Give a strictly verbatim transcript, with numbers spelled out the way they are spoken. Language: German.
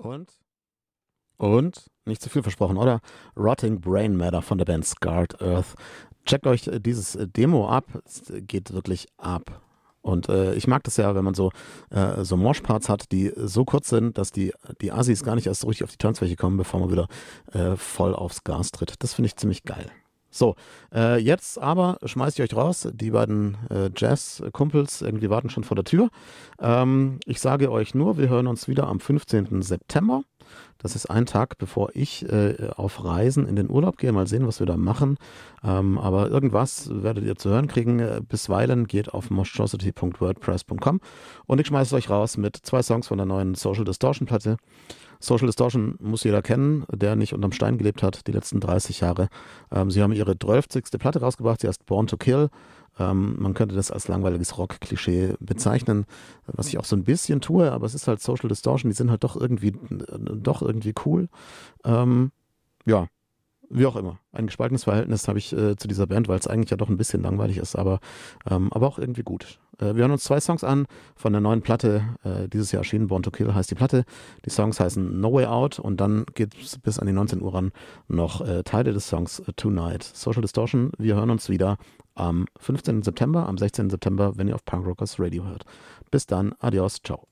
Und? Und? Nicht zu viel versprochen, oder? Rotting Brain Matter von der Band Scarred Earth. Checkt euch äh, dieses äh, Demo ab. Es äh, geht wirklich ab. Und äh, ich mag das ja, wenn man so, äh, so Moshparts hat, die so kurz sind, dass die, die Assis gar nicht erst so richtig auf die Tanzfläche kommen, bevor man wieder äh, voll aufs Gas tritt. Das finde ich ziemlich geil. So, äh, jetzt aber schmeiß ich euch raus. Die beiden äh, Jazz-Kumpels irgendwie warten schon vor der Tür. Ähm, ich sage euch nur, wir hören uns wieder am fünfzehnten September. Das ist ein Tag, bevor ich äh, auf Reisen in den Urlaub gehe. Mal sehen, was wir da machen. Ähm, aber irgendwas werdet ihr zu hören kriegen. Äh, bisweilen geht auf moshtrocity punkt wordpress punkt com und ich schmeiße euch raus mit zwei Songs von der neuen Social Distortion Platte. Social Distortion muss jeder kennen, der nicht unterm Stein gelebt hat die letzten dreißig Jahre. Ähm, sie haben ihre zwölfzigste Platte rausgebracht. Sie heißt Born to Kill. Ähm, man könnte das als langweiliges Rock-Klischee bezeichnen, was ich auch so ein bisschen tue, aber es ist halt Social Distortion, die sind halt doch irgendwie, äh, doch irgendwie cool. Ähm, ja, wie auch immer. Ein gespaltenes Verhältnis habe ich äh, zu dieser Band, weil es eigentlich ja doch ein bisschen langweilig ist, aber, ähm, aber auch irgendwie gut. Äh, wir hören uns zwei Songs an von der neuen Platte, äh, dieses Jahr erschienen, Born to Kill heißt die Platte. Die Songs heißen No Way Out und dann geht es bis an die neunzehn Uhr ran noch äh, Teile des Songs äh, Tonight. Social Distortion, wir hören uns wieder am fünfzehnten September, am sechzehnten September, wenn ihr auf Punk Rockers Radio hört. Bis dann, adios, ciao.